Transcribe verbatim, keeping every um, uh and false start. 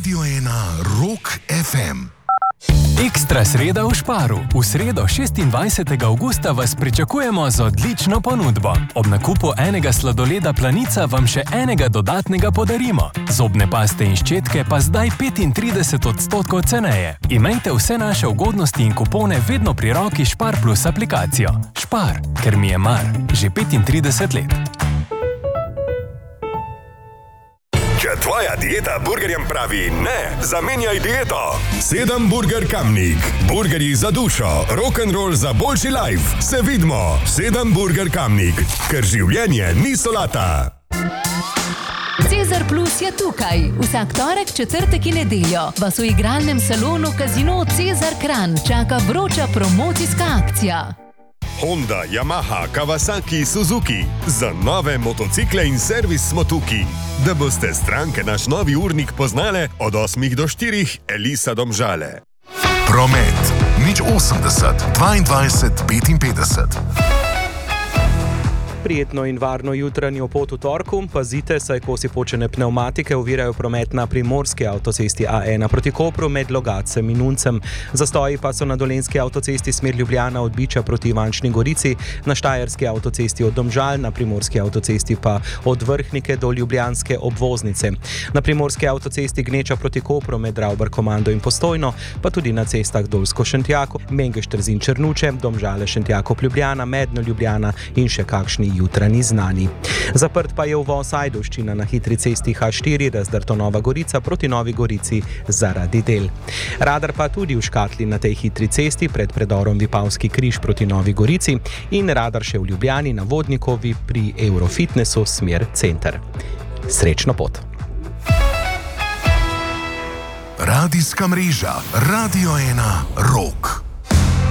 Radio ena Rock ef em. Ekstra sreda v Sparu. V sredo šestindvajsetega avgusta vas pričakujemo z odlično ponudbo. Ob nakupu enega sladoleda Planica vam še enega dodatnega podarimo. Zobne paste in ščetke pa zdaj petintrideset odstotkov ceneje. Imejte vse naše ugodnosti in kupone vedno pri roki Spar Plus aplikacijo. Spar, ker mi je mar. Že petintrideset let. Če tvoja dieta burgerjem pravi ne, zamenjaj dieto. Sedem Burger Kamnik. Burgerji za dušo, rock'n'roll za boljši life. Se vidimo. Sedem Burger Kamnik. Ker življenje ni solata. Cezar Plus je tukaj. Vsak torek, četrtek in nedeljo vas v igralnem salonu Casino Cezar Kranj čaka vroča promocijska akcija. Honda, Yamaha, Kawasaki, Suzuki. Za nove motocikle in servis smo tukaj. Da boste stranke naš novi urnik poznale od osmih do štirih, Elisa Domžale. Promet. Nič osemdeset, dvaindvajset, petinpetdeset. Prijetno in varno jutranjo pot v torku. Pazite, saj kosi počene pnevmatike ovirajo promet na primorski avtocesti A ena proti Kopru med Logatcem in Uncem. Zastoji pa so na dolenjski avtocesti smer Ljubljana od Biča proti Ivančni Gorici, na štajerski avtocesti od Domžal, na primorski avtocesti pa od Vrhnike do ljubljanske obvoznice. Na primorski avtocesti Gneča proti Kopru med Ravbar Komando in Postojno, pa tudi na cestah Dolsko-Šentjako, Mengeš-Trzin-Črnuče, Domžale-Šentjako-Ljubljana, Medno-Ljubljana in še kakšni jutranji znani. Zaprt pa je uvoz Ajdovščina na hitri cesti H štiri, razdrto Nova Gorica proti Novi Gorici zaradi del. Radar pa tudi v škatli na tej hitri cesti pred predorom Vipavski križ proti Novi Gorici in radar še v Ljubljani na Vodnikovi pri Eurofitnessu smer center. Srečno pot! Radijska mreža Radio ena Rock.